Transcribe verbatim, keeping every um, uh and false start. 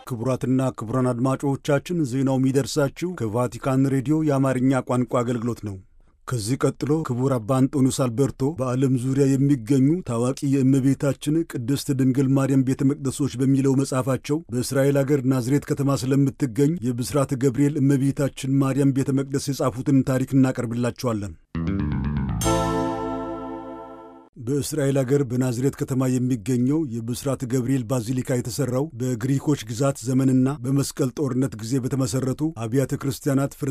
ክቡራትና ክቡራን አድማጮቻችን ዜናው የሚደርሳችሁ ከቫቲካን ሬዲዮ የአማርኛ ቋንቋ አገልግሎት ነው። ከዚህ ቀጥሎ ክቡር አባ አንጦኒዮስ አልቤርቶ በዓለም ዙሪያ የሚገኙ ታዋቂ የእመቤታችን ቅድስት ድንግል ማርያም ቤተ መቅደሶች በሚለው መጽሐፋቸው በእስራኤል አገር ናዝሬት ከተማ ስለምትገኝ የብስራተ ገብርኤል እመቤታችን ማርያም ቤተ መቅደስ የጻፉትን ታሪክ እናቀርብላችኋለን። በእስራኤል አገር በናዝሬት ከተማ የሚገኘው የብስራተ ገብርኤል ባዚሊካ የተሠራው በግሪኮች ግዛት ዘመንና በመስቀል ጦርነት ጊዜ በተመሠረቱ አብያተ ክርስቲያናት